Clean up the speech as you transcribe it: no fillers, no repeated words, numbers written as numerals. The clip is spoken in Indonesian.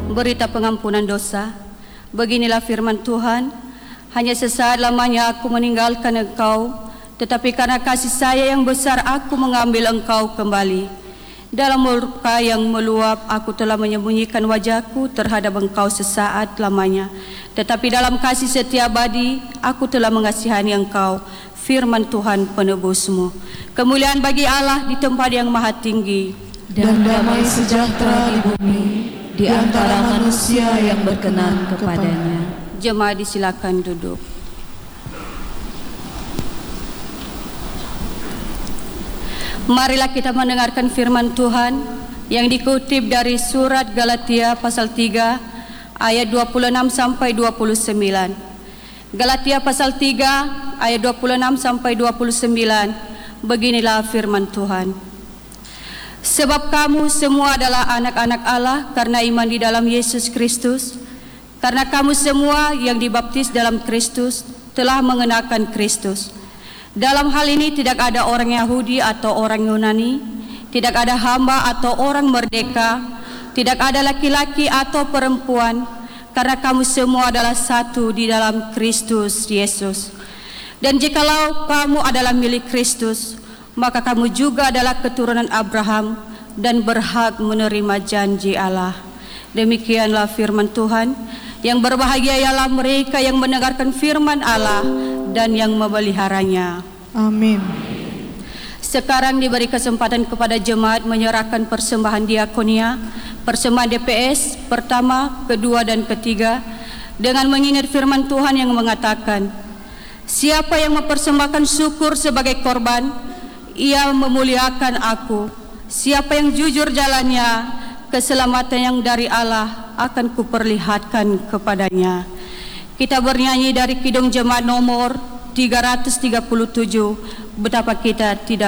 berita pengampunan dosa. Beginilah firman Tuhan, hanya sesaat lamanya aku meninggalkan engkau, tetapi karena kasih saya yang besar aku mengambil engkau kembali. Dalam murka yang meluap aku telah menyembunyikan wajahku terhadap engkau sesaat lamanya, tetapi dalam kasih setia abadi aku telah mengasihani engkau. Firman Tuhan penebusmu. Kemuliaan bagi Allah di tempat yang maha tinggi, dan damai sejahtera di bumi di antara manusia yang berkenan kepadanya. Jemaat disilakan duduk. Marilah kita mendengarkan firman Tuhan yang dikutip dari surat Galatia pasal 3 ayat 26 sampai 29. Galatia pasal 3 ayat 26 sampai 29. Beginilah firman Tuhan. Sebab kamu semua adalah anak-anak Allah karena iman di dalam Yesus Kristus. Karena kamu semua yang dibaptis dalam Kristus telah mengenakan Kristus. Dalam hal ini tidak ada orang Yahudi atau orang Yunani, tidak ada hamba atau orang merdeka, tidak ada laki-laki atau perempuan, karena kamu semua adalah satu di dalam Kristus Yesus. Dan jikalau kamu adalah milik Kristus, maka kamu juga adalah keturunan Abraham dan berhak menerima janji Allah. Demikianlah firman Tuhan. Yang berbahagia ialah mereka yang mendengarkan firman Allah dan yang memeliharanya. Amin. Sekarang diberi kesempatan kepada jemaat menyerahkan persembahan diakonia, persembahan DPS pertama, kedua dan ketiga, dengan mengingat firman Tuhan yang mengatakan, siapa yang mempersembahkan syukur sebagai korban, ia memuliakan aku. Siapa yang jujur jalannya, keselamatan yang dari Allah akan kuperlihatkan kepadanya. Kita bernyanyi dari Kidung Jemaat nomor 337, betapa kita tidak